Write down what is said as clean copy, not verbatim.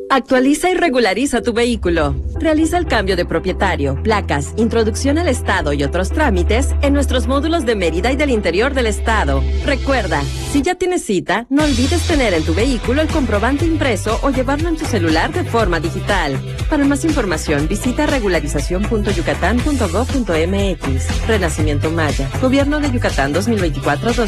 Actualiza y regulariza tu vehículo. Realiza el cambio de propietario, placas, introducción al estado y otros trámites en nuestros módulos de Mérida y del interior del estado. Recuerda, si ya tienes cita, no olvides tener en tu vehículo el comprobante impreso o llevarlo en tu celular de forma digital. Para más información, visita regularización.yucatán.gov.mx. Renacimiento Maya. Gobierno de Yucatán 2024-2027.